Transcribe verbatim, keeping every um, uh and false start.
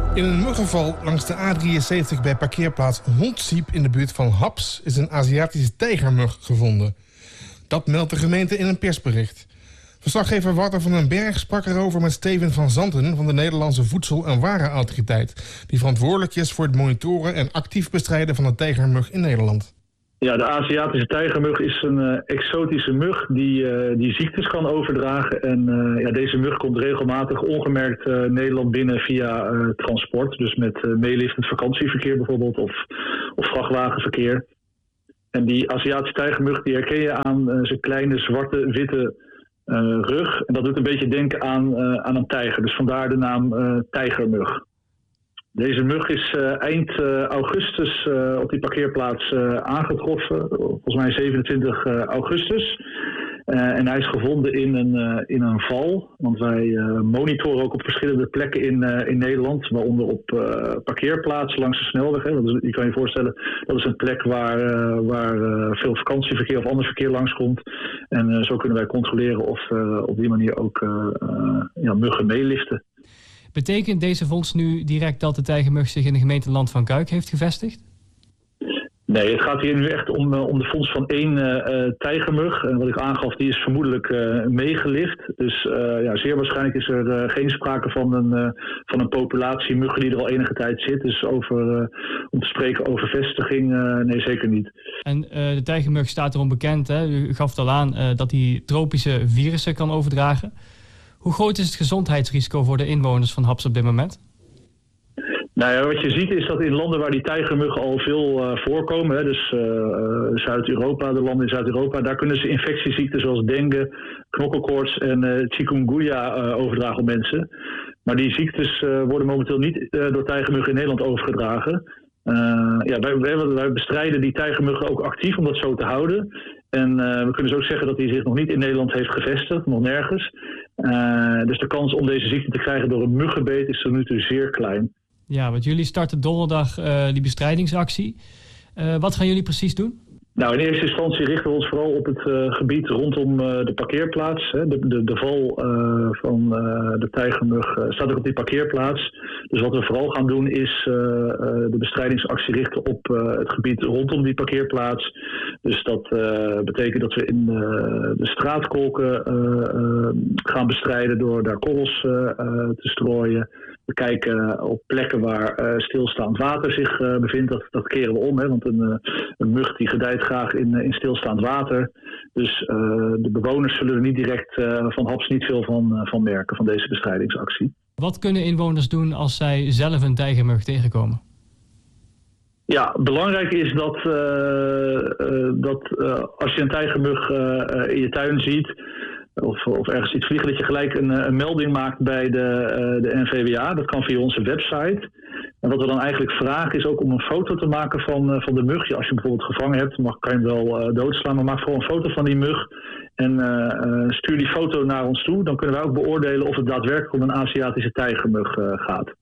In een muggenval langs de A drieënzeventig bij parkeerplaats Hondsiep in de buurt van Haps is een Aziatische tijgermug gevonden. Dat meldt de gemeente in een persbericht. Verslaggever Wouter van den Berg sprak erover met Steven van Zanten van de Nederlandse Voedsel- en Warenautoriteit, die verantwoordelijk is voor het monitoren en actief bestrijden van de tijgermug in Nederland. Ja, de Aziatische tijgermug is een uh, exotische mug die, uh, die ziektes kan overdragen. En uh, ja, deze mug komt regelmatig ongemerkt uh, Nederland binnen via uh, transport. Dus met uh, meeliftend vakantieverkeer bijvoorbeeld of, of vrachtwagenverkeer. En die Aziatische tijgermug die herken je aan uh, zijn kleine zwarte witte uh, rug. En dat doet een beetje denken aan, uh, aan een tijger. Dus vandaar de naam uh, tijgermug. Deze mug is uh, eind uh, augustus uh, op die parkeerplaats uh, aangetroffen. Volgens mij zevenentwintig augustus. Uh, en hij is gevonden in een, uh, in een val. Want wij uh, monitoren ook op verschillende plekken in, uh, in Nederland. Waaronder op uh, parkeerplaatsen langs de snelweg. Hè. Dat is, je kan je voorstellen, dat is een plek waar, uh, waar uh, veel vakantieverkeer of ander verkeer langskomt. En uh, zo kunnen wij controleren of uh, op die manier ook uh, uh, ja, muggen meeliften. Betekent deze vondst nu direct dat de tijgermug zich in de gemeente Land van Kuik heeft gevestigd? Nee, het gaat hier nu echt om, uh, om de vondst van één uh, tijgermug. En wat ik aangaf, die is vermoedelijk uh, meegelift. Dus uh, ja, zeer waarschijnlijk is er uh, geen sprake van een, uh, van een populatie muggen die er al enige tijd zit. Dus over, uh, om te spreken over vestiging, uh, nee, zeker niet. En uh, de tijgermug staat erom bekend, hè? U gaf het al aan, uh, dat hij tropische virussen kan overdragen. Hoe groot is het gezondheidsrisico voor de inwoners van Haps op dit moment? Nou ja, wat je ziet is dat in landen waar die tijgermuggen al veel uh, voorkomen, hè, dus uh, Zuid-Europa, de landen in Zuid-Europa, daar kunnen ze infectieziekten zoals dengue, knokkelkoorts en uh, chikungunya uh, overdragen op mensen. Maar die ziektes uh, worden momenteel niet uh, door tijgermuggen in Nederland overgedragen. Uh, ja, wij, wij, wij bestrijden die tijgermuggen ook actief om dat zo te houden. En uh, we kunnen dus ook zeggen dat hij zich nog niet in Nederland heeft gevestigd, nog nergens. Uh, dus de kans om deze ziekte te krijgen door een muggenbeet is tot nu toe zeer klein. Ja, want jullie starten donderdag uh, die bestrijdingsactie. Uh, wat gaan jullie precies doen? Nou, in eerste instantie richten we ons vooral op het uh, gebied rondom uh, de parkeerplaats. Hè. De, de, de val uh, van uh, de tijgermug uh, staat ook op die parkeerplaats. Dus wat we vooral gaan doen is uh, uh, de bestrijdingsactie richten op uh, het gebied rondom die parkeerplaats. Dus dat uh, betekent dat we in uh, de straatkolken uh, uh, gaan bestrijden door daar korrels uh, uh, te strooien. We kijken op plekken waar uh, stilstaand water zich uh, bevindt. Dat, dat keren we om, hè, want een, uh, een mug die gedijt graag in, in stilstaand water. Dus uh, de bewoners zullen er niet direct uh, van Haps niet veel van, uh, van merken, van deze bestrijdingsactie. Wat kunnen inwoners doen als zij zelf een tijgermug tegenkomen? Ja, belangrijk is dat, uh, uh, dat uh, als je een tijgermug uh, uh, in je tuin ziet, Of, of ergens iets vliegen, dat je gelijk een, een melding maakt bij de, uh, de N V W A. Dat kan via onze website. En wat we dan eigenlijk vragen is ook om een foto te maken van, uh, van de mug. Ja, als je bijvoorbeeld gevangen hebt, mag, kan je hem wel uh, doodslaan, maar maak vooral een foto van die mug. En uh, uh, stuur die foto naar ons toe. Dan kunnen wij ook beoordelen of het daadwerkelijk om een Aziatische tijgermug uh, gaat.